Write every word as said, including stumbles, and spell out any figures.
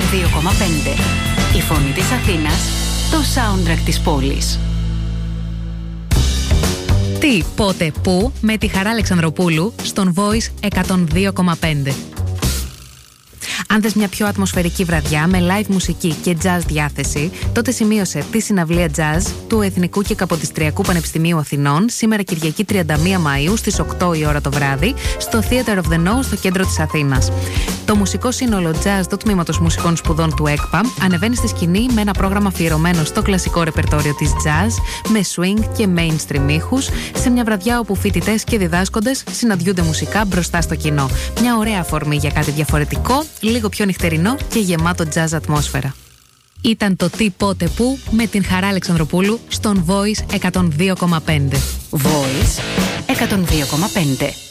δύο κόμμα πέντε. Η φωνή της Αθήνας, το soundtrack της πόλης. Τι, πότε, πού, με τη Χαρά Αλεξανδροπούλου στον Voice εκατόν δύο κόμμα πέντε. Αν θες μια πιο ατμοσφαιρική βραδιά με live μουσική και jazz διάθεση, τότε σημείωσε τη συναυλία jazz του Εθνικού και Καποδιστριακού Πανεπιστημίου Αθηνών σήμερα Κυριακή τριάντα μία Μαΐου στις οκτώ η ώρα το βράδυ στο Theater of the Know στο κέντρο της Αθήνας. Το μουσικό σύνολο jazz του Τμήματος Μουσικών Σπουδών του ΕΚΠΑ ανεβαίνει στη σκηνή με ένα πρόγραμμα αφιερωμένο στο κλασικό ρεπερτόριο της jazz με swing και mainstream ήχους σε μια βραδιά όπου φοιτητές και διδάσκοντες συναντιούνται μουσικά μπροστά στο κοινό. Μια ωραία αφορμή για κάτι διαφορετικό, λίγο πιο νυχτερινό και γεμάτο jazz ατμόσφαιρα. Ήταν το τι, πότε, πού με την Χαρά Αλεξανδροπούλου στον Voice εκατόν δύο κόμμα πέντε. Voice εκατόν δύο κόμμα πέντε.